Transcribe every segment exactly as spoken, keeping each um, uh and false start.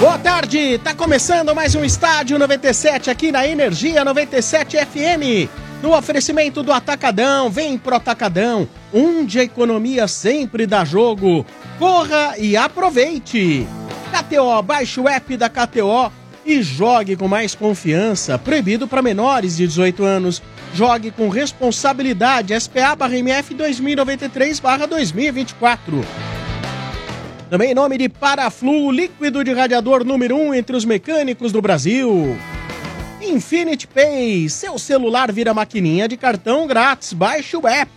Boa tarde, tá começando mais um Estádio noventa e sete aqui na Energia noventa e sete F M. No oferecimento do Atacadão, vem pro Atacadão, onde a economia sempre dá jogo. Corra e aproveite. K T O, baixe o app da K T O e jogue com mais confiança. Proibido para menores de dezoito anos. Jogue com responsabilidade. S P A barra M F dois mil e noventa e três barra dois mil e vinte e quatro. Também em nome de Paraflu, líquido de radiador número um entre os mecânicos do Brasil. Infinity Pay, seu celular vira maquininha de cartão grátis, baixe o app.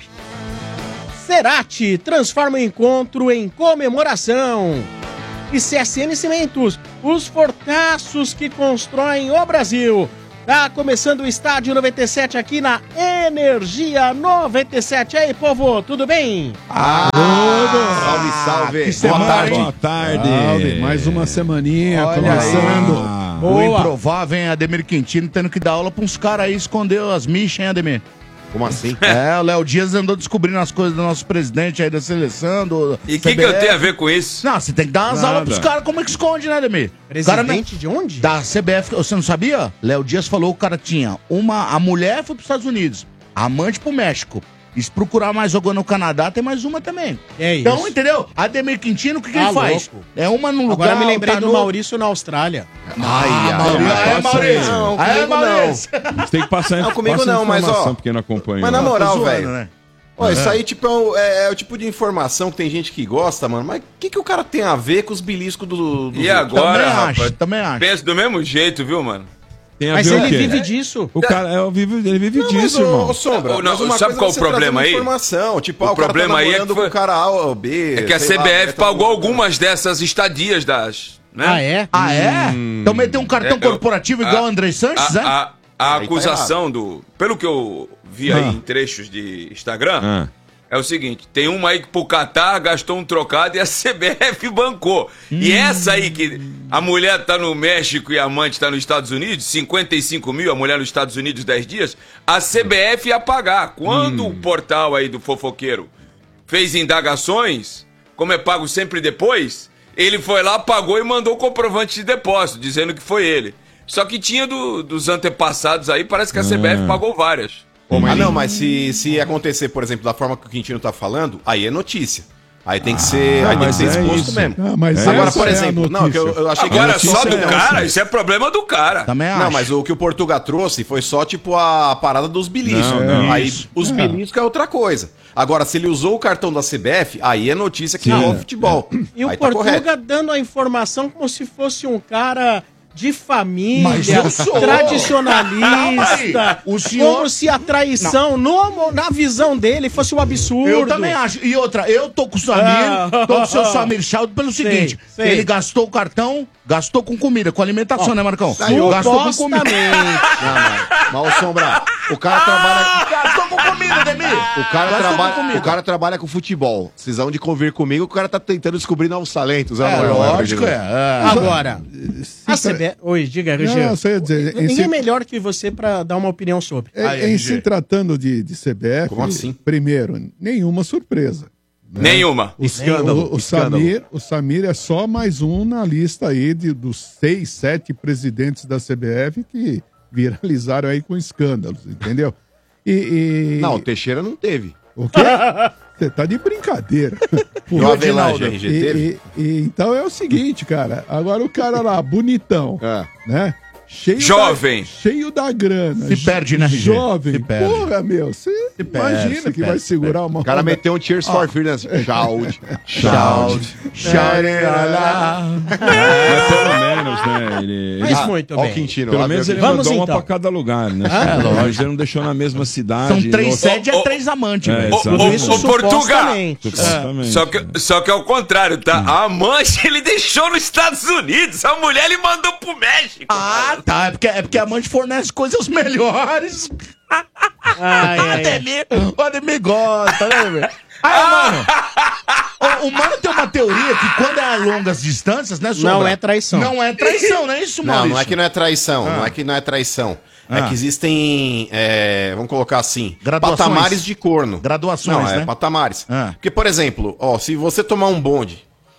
Cerati, transforma o encontro em comemoração. E C S N Cimentos, os fortaços que constroem o Brasil. Tá começando o Estádio noventa e sete aqui na Energia noventa e sete. Aí, povo, tudo bem? Ah, salve, salve. Que semana, boa tarde. Boa tarde. Salve. Mais uma semaninha Olha começando. aí. O Boa. improvável, hein? Ademir Quintino tendo que dar aula pra uns caras aí esconder as michas, hein, Ademir? Como assim? É, o Léo Dias andou descobrindo as coisas do nosso presidente aí da seleção, do E o que, que eu tenho a ver com isso? Não, você tem que dar umas Nada. aulas pros caras como é que esconde, né, Ademir? Presidente de onde? Da C B F, você não sabia? Léo Dias falou que o cara tinha uma... A mulher foi pros Estados Unidos, a amante pro México. E se procurar mais alguma no Canadá, tem mais uma também. É isso. Então, entendeu? Ademir Quintino, o que, que Tá ele faz? louco. É uma no lugar... Agora me lembrei tá do no... Maurício na Austrália. Ai, ai, Maurício. ai, Passa Maurício. Não, Aí, comigo Maurício. Você tem que passar, Não, comigo passa não, mas, informação, ó, porque não acompanha. Mas na né? moral, Tô zoando, velho. né? Ó, isso aí tipo, é, o- é- é o tipo de informação que tem gente que gosta, mano. Mas o que, que o cara tem a ver com os beliscos do. do E agora, Também rapaz? acho, também acho. Pensa do mesmo jeito, viu, mano? Tem a Mas ver o ele quê? vive disso. O cara, é, vive, ele vive Não, disso, mas, ô, irmão. ô, Sombra, Ô, não, mas uma sabe coisa qual é você o problema trazer aí? Informação, tipo, O ah, o cara problema tá aí é namorando que foi- com o cara A ou B. É que a sei lá, C B F mulher tá pagou namorando. algumas dessas estadias das. Né? Ah, é? Ah, é? Então meteu um cartão É, eu- corporativo igual o André Sanches, A, é? a, a Aí tá acusação do. Pelo que eu vi aí Ah. em trechos de Instagram, Ah. é o seguinte: tem uma aí que pro Catar gastou um trocado e a C B F bancou. E essa aí que a mulher tá no México e a amante tá nos Estados Unidos, cinquenta e cinco mil, a mulher nos Estados Unidos dez dias, a C B F ia pagar. Quando o portal aí do fofoqueiro fez indagações, como é pago sempre depois, ele foi lá, pagou e mandou o comprovante de depósito, dizendo que foi ele. Só que tinha do- dos antepassados aí, parece que a C B F pagou várias. Ah, não, mas se, se acontecer, por exemplo, da forma que o Quintino tá falando, aí é notícia. Aí tem que ser, aí tem que mas ser é exposto isso. mesmo. Ah, mas Agora, essa por é a exemplo, não, que eu, eu achei que Agora, era só notícia do é cara, essa. isso é problema do cara. Também acho. Não, mas o que o Portuga trouxe foi só, tipo, a parada dos beliscos. Não, não. Aí Isso. os É. beliscos é outra coisa. Agora, se ele usou o cartão da C B F, aí é notícia que Sim. envolve futebol. E o aí tá correto. Portuga dando a informação como se fosse um cara de família, Mas eu sou. Calma tradicionalista, aí. O senhor- como se a traição, no- na visão dele, fosse um absurdo. Eu também acho. E outra, eu tô com o Samir, Ah. tô com o seu Samir Chaldo pelo Sei, seguinte: sei. ele gastou o cartão, gastou com comida, com alimentação, né, Marcão? Aí, gastou com comida. supostamente. Não, mas, mas, ô, Sombra, o cara trabalha... Gastou com comida, Demir. O cara, Gastou com trabalha, comida. o cara trabalha com futebol. Vocês vão de convir comigo, o cara tá tentando descobrir novos talentos. É, não, não, lógico, é. Reginaldo. é. Agora, a C B F... Oi, diga, Região. Não, só ia dizer, em Ninguém se- é melhor que você pra dar uma opinião sobre. É, Aí, em R G. se tratando de, de C B F, Como assim? primeiro, nenhuma surpresa. Nenhuma. O, Escândalo, o, o, escândalo. Samir, o Samir é só mais um na lista aí de, dos seis, sete presidentes da C B F que viralizaram aí com escândalos, entendeu? E, e- Não, o Teixeira não teve. o quê? Você tá de brincadeira. E o Avelange, R G, E- teve? e- e- então é o seguinte, cara. Agora o cara lá, bonitão, É. né? Cheio Jovem. Da, cheio da grana. Se perde, né, R G? Jovem. Se perde. Porra, meu. Você perde, imagina se que perde, vai se segurar uma O cara roda- meteu um Cheers for Fears. Shout. Shout. Mas pelo menos, né? Ele, Mas ele- muito Ó o bem. Quintino. pelo lá, menos viu? ele Vamos mandou uma então. pra cada lugar, né? Ah, Mas ele não deixou na mesma cidade. São três no- sedes Ô, e ô, três amantes, É, velho. Ô, exatamente. ô, Isso ô, Portuga! supostamente. Exatamente. Só que, só que é o contrário, tá? A amante ele deixou nos Estados Unidos, a mulher ele mandou pro México. Ah, tá. É porque, é porque a amante fornece coisas melhores. Ai, ai, ai. Ademir, o Ademir gosta, né, Ademir? Aí, mano, o, o mano tem uma teoria que quando é a longas distâncias, né, Sombra? Não é traição. Não é traição, não é isso, Não, Maurício? não é que não é traição. Não é que não é traição. É Ah. que existem, é, vamos colocar assim, Graduações. patamares de corno. Graduações, Não, é né? patamares. Ah. Porque, por exemplo, ó, se você tomar um bonde,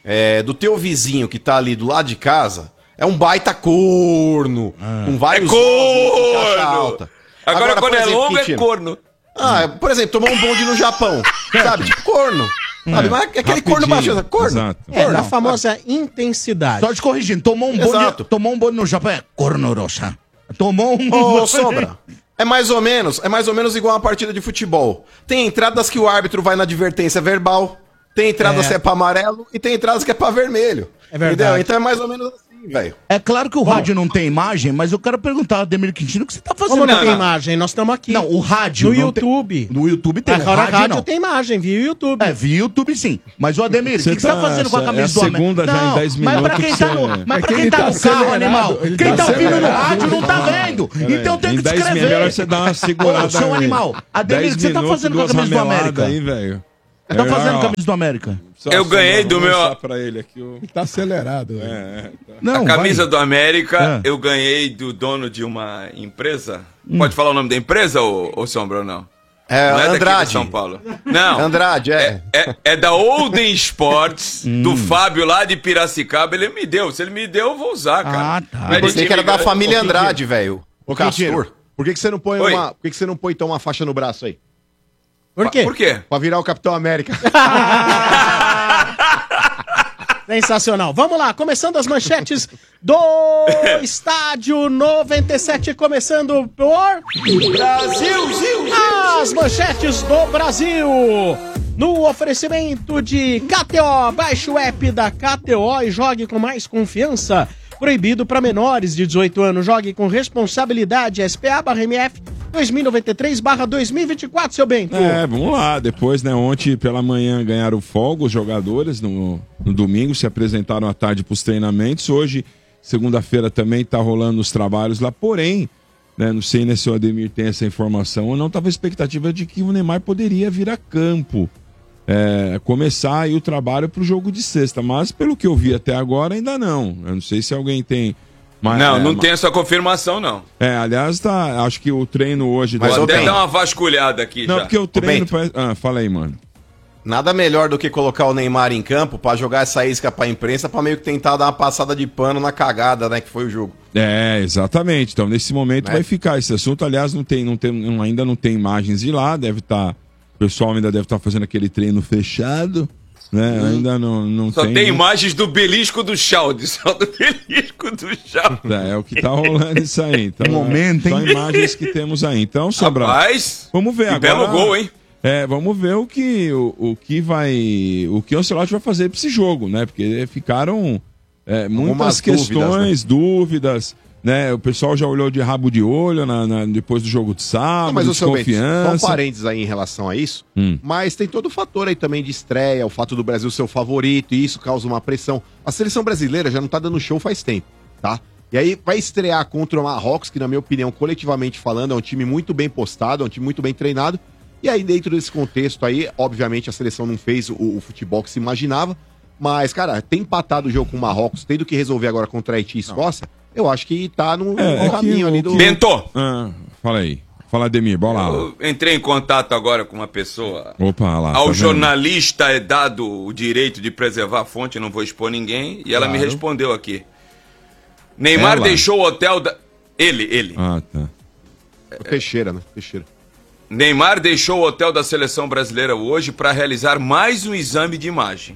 é, do teu vizinho que tá ali do lado de casa é um baita corno, Ah. com vários É ovos, com corno! caixa alta. Agora, quando por é exemplo, longo, é Quintino, corno. Ah, por exemplo, tomou um bonde no Japão, sabe? Tipo corno. Sabe? Mas aquele corno Rapidinho, baixo, corno. exato. É, Corno. da famosa intensidade. Só te corrigindo, tomou um bonde, Exato. tomou um bonde no Japão, é cornorosa. Tomou um... Ô, Sombra, é mais ou menos, é mais ou menos igual uma partida de futebol. Tem entradas que o árbitro vai na advertência verbal, tem entradas É. que é pra amarelo e tem entradas que é pra vermelho. É verdade. Entendeu? Então é mais ou menos assim, velho. É claro que o rádio não tem imagem, mas eu quero perguntar, Ademir Quintino, o que você tá fazendo? Como não, Não, tem não. imagem? Nós estamos aqui. Não, o rádio No não tem- YouTube. No YouTube tem, Agora o a rádio, rádio não. tem imagem, viu? YouTube. É, via YouTube sim. Mas o Ademir, o que, Você que você tá tá- fazendo com a é camisa a do América? segunda já em dez Mas pra minutos quem que tá você- no, mas É pra que quem ele tá tá no carro, acelerado, animal, ele quem tá tá ouvindo no acelerado. rádio não tá vendo. Então tem em que dez minutos, descrever. melhor você dar uma segurada. Ô, seu aí. animal, Ademir, o dez que você tá minutos, fazendo com a duas camisa do rameladas América? aí, velho. Tá É, fazendo ó, camisa do América? só- Eu só ganhei vou do meu- mostrar pra ele aqui o... Tá acelerado. velho. É, é, tá. Não, A camisa vai. do América, Ah. eu ganhei do dono de uma empresa. Pode falar o nome da empresa, ô, ô Sombra, ou não? É, Não é daqui Andrade. de São Paulo. Não. Andrade, é. É, é da Olden Sports, do Fábio lá de Piracicaba. Ele me deu. Se ele me deu, eu vou usar, cara. Ah, tá. Não é de Pensei que era time da grande. família Ô, Quintino. Andrade, velho. Ô, O Quintino, Castor. por que, que você não põe Oi. uma. Por que, que você não põe então uma faixa no braço aí? Por quê? Por quê? Pra virar o Capitão América. Sensacional. Vamos lá, começando as manchetes do Estádio noventa e sete, começando por... Brasil! As manchetes do Brasil! No oferecimento de K T O, baixe o app da K T O e jogue com mais confiança. Proibido para menores de dezoito anos, jogue com responsabilidade. S P A barra M F dois mil e noventa e três barra dois mil e vinte e quatro, seu Bento. É, vamos lá. Depois, né, ontem pela manhã ganharam folga os jogadores. No, no domingo se apresentaram à tarde para os treinamentos. Hoje, segunda-feira, também tá rolando os trabalhos lá. Porém, né, não sei né, se o Ademir tem essa informação ou não, tava a expectativa de que o Neymar poderia vir a campo. É, começar aí o trabalho para o jogo de sexta. Mas, pelo que eu vi até agora, ainda não. Eu não sei se alguém tem... Mas, Não, é, não mas- tem essa confirmação, não. É, aliás, tá, acho que o treino hoje... Mas, Vou ô, até Ben. dar uma vasculhada aqui Não, já. porque o treino... Bento. parece- Ah, fala aí, mano. Nada melhor do que colocar o Neymar em campo pra jogar essa isca pra imprensa pra meio que tentar dar uma passada de pano na cagada, né, que foi o jogo. É, exatamente. Então, nesse momento Né? vai ficar esse assunto. Aliás, não tem, não tem, não- ainda não tem imagens de lá. Deve estar. O pessoal ainda deve estar fazendo aquele treino fechado. Né? Ainda não, não Só tem. tem né? imagens do belisco do Chalde. Só do belisco do Chalde. É, é o que tá rolando isso aí. Então, Que momento, Só hein? imagens que temos aí. Então, Sombra. Rapaz, Vamos ver que agora. belo gol, hein? É, vamos ver o que o, o que vai. O que o Ancelotti vai fazer para esse jogo, né? Porque ficaram é, muitas Algumas questões, dúvidas, né? O pessoal já olhou de rabo de olho na, na- depois do jogo de sábado, Não, mas o seu Bento, só um desconfiança. parênteses aí em relação a isso. Hum. Mas tem todo o fator aí também de estreia, o fato do Brasil ser o favorito, e isso causa uma pressão. A seleção brasileira já não tá dando show faz tempo, tá? E aí vai estrear contra o Marrocos, que na minha opinião, coletivamente falando, é um time muito bem postado, é um time muito bem treinado. E aí dentro desse contexto aí, obviamente a seleção não fez o, o futebol que se imaginava. Mas, cara, ter empatado o jogo com o Marrocos, tendo que resolver agora contra Haiti e Escócia, eu acho que tá no, É, no é que caminho o- ali do... que- Bento, Ah, fala aí. Fala, Ademir, bola lá. eu entrei em contato agora com uma pessoa. Opa, lá. tá Ao vendo? jornalista é dado o direito de preservar a fonte, não vou expor ninguém. E ela me Claro. respondeu aqui. Neymar Ela? deixou o hotel da... Ele, ele. Ah, tá. O Teixeira, né? Teixeira. Neymar deixou o hotel da seleção brasileira hoje para realizar mais um exame de imagem.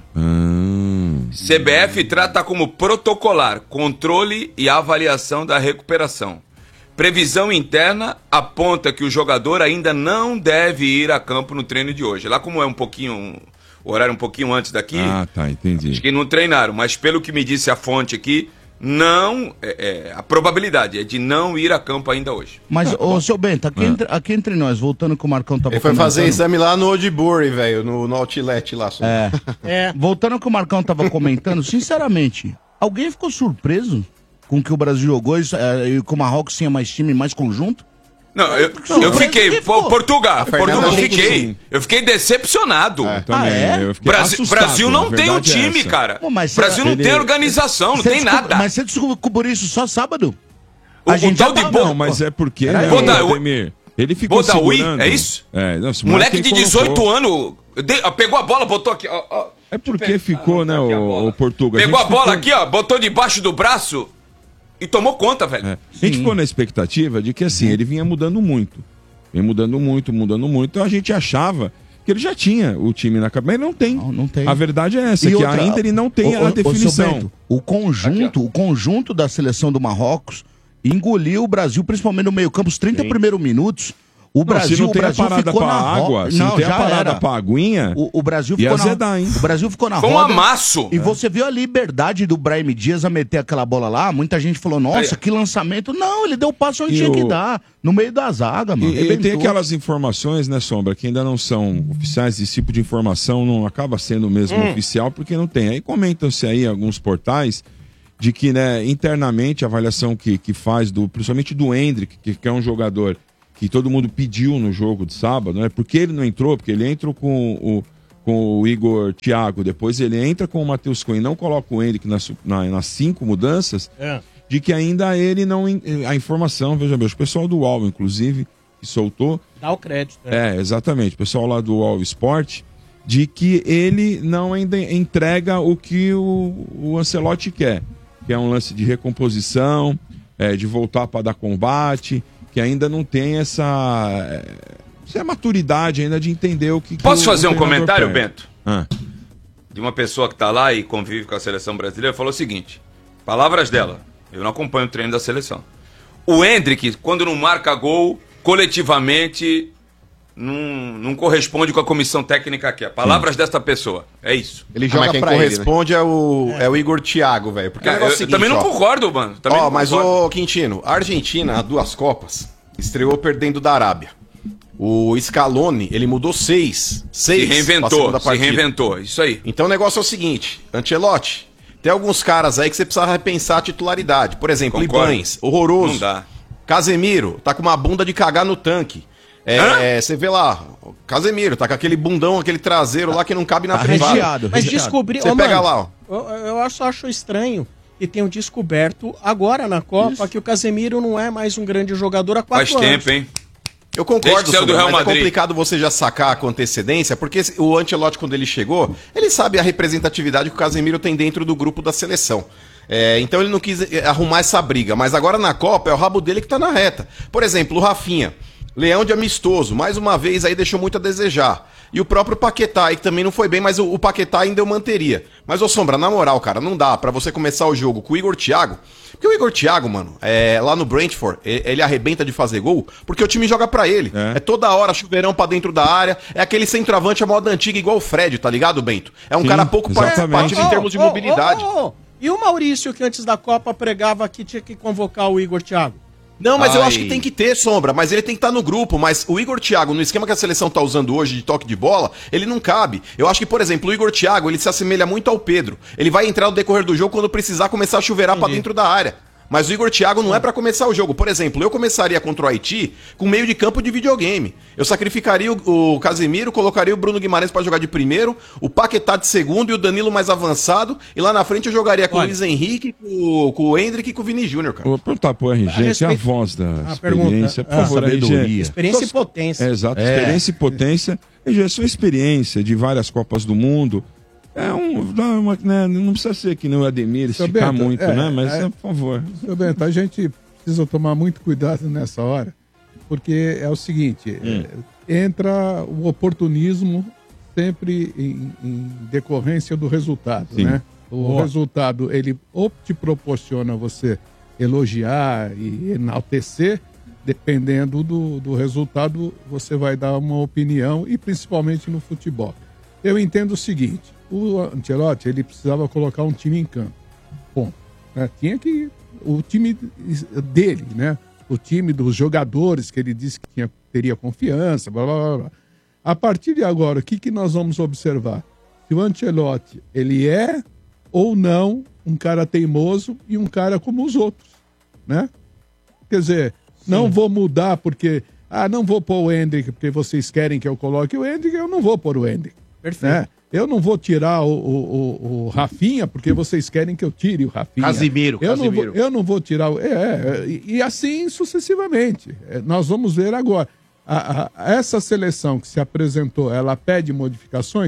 Ah, C B F trata como protocolar, controle e avaliação da recuperação. Previsão interna aponta que o jogador ainda não deve ir a campo no treino de hoje. Lá como é um pouquinho, o horário um pouquinho antes daqui, ah, tá, entendi. acho que não treinaram. Mas pelo que me disse a fonte aqui, não, é, é, a probabilidade é de não ir a campo ainda hoje. Mas, ô, seu Bento, aqui, entre, aqui entre nós, voltando que o Marcão tava Ele foi fazer comentando- exame lá no Old Bury, velho, no, no Outlet lá. só. É. É. Voltando ao que o Marcão tava comentando, sinceramente, alguém ficou surpreso com o que o Brasil jogou e é, e com o Marrocos tinha mais time, mais conjunto? Não, eu, Não, eu mas fiquei. quem ficou? Pô, Portugal, Fernanda Portugal, eu Henrique, fiquei. sim. Eu fiquei decepcionado. Eu também, Ah, é? eu fiquei Brasil, assustado, Brasil não a tem um verdade é time, essa. cara. Pô, mas Brasil será- não tem ele- organização, não Você tem descobriu- nada. Mas você descobriu isso só sábado? O- A o gente tal já de tá- Bo- Não, mas é porque, Peraí. né, Boda- o Ademir, ele ficou Bodaui, segurando... é isso? É, não, esse Moleque quem de colocou. dezoito anos, de- pegou a bola, botou aqui, ó, ó. É porque ficou, né, o, o Portugal. Pegou a, bola ficou... aqui, ó, botou debaixo do braço e tomou conta, velho. É. A gente ficou na expectativa de que, assim, ele vinha mudando muito. Vinha mudando muito, mudando muito. Então a gente achava que ele já tinha o time na cabeça, mas não tem. Não, não tem. A verdade é essa, E que outra, ainda ele não tem ô, a ô, ô, seu definição. Bento, o conjunto, Aqui, o conjunto da seleção do Marrocos engoliu o Brasil, principalmente no meio-campo, os trinta primeiros minutos. O Não, Brasil, se não o tem Brasil a parada ficou pra na ro- água, se não, não tem a já parada era. pra aguinha, O, o Brasil ia ficou na azedar, hein? O Brasil ficou na Foi um roda. amasso. E você viu a liberdade do Brahim Dias a meter aquela bola lá? Muita gente falou, nossa, Aí. que lançamento. Não, ele deu o passo onde E tinha o- que dar. No meio da zaga, mano. E, e tem Arrebentou. aquelas informações, né, Sombra, que ainda não são oficiais. Esse tipo de informação não acaba sendo mesmo Hum. oficial, porque não tem. Aí comentam-se aí alguns portais de que, né, internamente a avaliação que, que faz, do, principalmente do Endrick, que, que é um jogador que todo mundo pediu no jogo de sábado, né? Porque ele não entrou, porque ele entrou com o, com o Igor Thiago, depois ele entra com o Matheus Cunha e não coloca o Endrick nas, na, nas cinco mudanças, É. de que ainda ele não... A informação, veja bem, o pessoal do U O L, inclusive, que soltou, Dá o crédito. né? é, exatamente, o pessoal lá do U O L Sport, de que ele não ainda entrega o que o, o Ancelotti quer, que é um lance de recomposição, é, de voltar para dar combate, que ainda não tem essa, é, essa maturidade ainda de entender o que... que Posso o- fazer o um treinador comentário, quer. Bento? Ah, De uma pessoa que tá lá e convive com a seleção brasileira, falou o seguinte: palavras dela, eu não acompanho o treino da seleção. O Endrick, quando não marca gol, coletivamente não, não corresponde com a comissão técnica aqui. Palavras desta pessoa. É isso. Ele Ah, joga mas quem pra ele, né? corresponde é, o, é o Igor Thiago, velho. Porque o Cara, negócio eu, é o eu também não seguinte, ó. concordo, mano. Também Ó, não mas concordo. ô Quintino, a Argentina, há duas Copas, estreou perdendo da Arábia. O Scaloni, ele mudou seis. Se Seis pra reinventou, segunda se partida. reinventou. Isso aí. Então o negócio é o seguinte, Ancelotti, tem alguns caras aí que você precisa repensar a titularidade. Por exemplo, Concordo. Ibanes, horroroso. Não dá. Casemiro, tá com uma bunda de cagar no tanque. É, Hã? é, você vê lá, o Casemiro, tá com aquele bundão, aquele traseiro lá que não cabe na Tá privada. recheado. Mas recheado. descobri... Você Ô, pega mano, lá, ó. Eu, eu só acho estranho que tenham descoberto agora na Copa que o Casemiro não é mais um grande jogador há quatro Faz anos. tempo, hein? Eu Desde concordo, que saiu do Sombra, Real mas é Madrid. complicado você já sacar com antecedência, porque esse- o Ancelotti, quando ele chegou, ele sabe a representatividade que o Casemiro tem dentro do grupo da seleção. É, então ele não quis eh, arrumar essa briga, mas agora na Copa é o rabo dele que tá na reta. Por exemplo, o Rafinha, leão de amistoso, mais uma vez aí deixou muito a desejar. E o próprio Paquetá aí, que também não foi bem, mas o, o Paquetá ainda eu manteria. Mas, ô Sombra, na moral, cara, não dá pra você começar o jogo com o Igor Thiago. Porque o Igor Thiago, mano, é, lá no Brentford, e- ele arrebenta de fazer gol, porque o time joga pra ele. É. É, toda hora chuveirão pra dentro da área. É aquele centroavante à moda antiga, igual o Fred, tá ligado, Bento? É um Sim, cara pouco exatamente. participativo em Ô, termos de ô, mobilidade. ô, ô, ô. E o Maurício, que antes da Copa pregava que tinha que convocar o Igor Thiago? Não, mas eu Ai. acho que tem que ter, Sombra, mas ele tem que estar no grupo. Mas o Igor Thiago, no esquema que a seleção tá usando hoje de toque de bola, ele não cabe. Eu acho que, por exemplo, o Igor Thiago, ele se assemelha muito ao Pedro. Ele vai entrar no decorrer do jogo quando precisar começar a chuveirar pra dentro da área. Mas o Igor Thiago não é pra começar o jogo. Por exemplo, eu começaria contra o Haiti com meio de campo de videogame. Eu sacrificaria o, o Casemiro, colocaria o Bruno Guimarães pra jogar de primeiro, o Paquetá de segundo e o Danilo mais avançado. E lá na frente eu jogaria com Olha. o Luiz Henrique, com, com o Hendrick e com o Vini Júnior, cara. vou perguntar pro R G, A que é a respeito- voz da Ah, pergunta. experiência. Por Ah, favor, R G. sabedoria. Experiência e potência. É, exato, É. experiência e potência. R G, sua experiência de várias Copas do Mundo é um. dá uma, né, não precisa ser que nem o Ademir Seu esticar Bento, muito, é, né? Mas, é- é, por favor. Seu Bento, a gente precisa tomar muito cuidado nessa hora, porque é o seguinte, é, entra o oportunismo sempre em, em decorrência do resultado, Sim. né? O Boa. resultado, ele ou te proporciona você elogiar e enaltecer, dependendo do, do resultado, você vai dar uma opinião, e principalmente no futebol. Eu entendo o seguinte, o Ancelotti, ele precisava colocar um time em campo. Ponto. Né? Tinha que... O time dele, né? O time dos jogadores que ele disse que tinha, teria confiança, blá, blá, blá, blá. A partir de agora, o que, que nós vamos observar? Se o Ancelotti, ele é ou não um cara teimoso e um cara como os outros, né? Quer dizer, não vou mudar porque... Ah, não vou pôr o Hendrick porque vocês querem que eu coloque o Hendrick, eu não vou pôr o Hendrick. Perfeito. Né? Eu não vou tirar o, o, o, o Rafinha porque vocês querem que eu tire o Rafinha. Casimiro, eu não vou, Casimiro. eu não vou tirar o... É, é, e, e assim sucessivamente. É, nós vamos ver agora. A, a- essa seleção que se apresentou, ela pede modificações?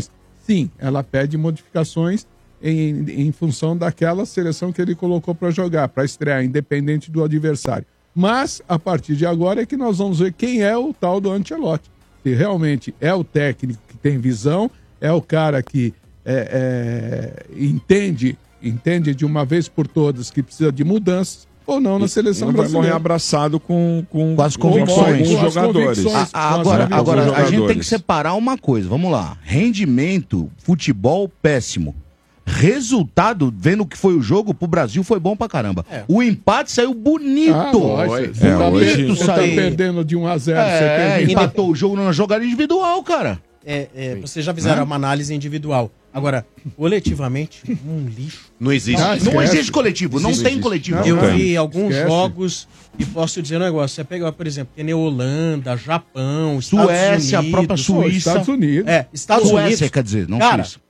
sim, ela pede modificações em, em função daquela seleção que ele colocou para jogar, para estrear, independente do adversário. Mas, a partir de agora, é que nós vamos ver quem é o tal do Ancelotti. Se realmente é o técnico que tem visão, é o cara que é, é, entende, entende de uma vez por todas que precisa de mudanças, ou não na seleção Não vai brasileira. morrer abraçado com, com, Com as com convicções. alguns Com as jogadores. convicções. A- agora, Nossa, agora alguns a gente tem jogadores. que separar uma coisa. Vamos lá. Rendimento, futebol, péssimo. Resultado, vendo o que foi o jogo, pro Brasil foi bom pra caramba. É. O empate saiu bonito. Ah, lógico. Você É, tá, hoje- per- você tá Isso aí. perdendo de um a zero. É, você termina- empatou o jogo na jogada individual, cara. É, é, vocês já fizeram uma análise individual. Agora, coletivamente, um lixo. Não existe. Ah, Não esquece. existe coletivo, não Existe. tem coletivo. Não, Eu não. vi alguns Esquece. jogos e posso dizer um negócio. Você pega, por exemplo, tem Holanda, Japão, Estados Suécia, a Unidos. própria Pô, Suíça. Estados Unidos. É, Estados Suécia, Unidos. quer dizer, não Cara, Suíça.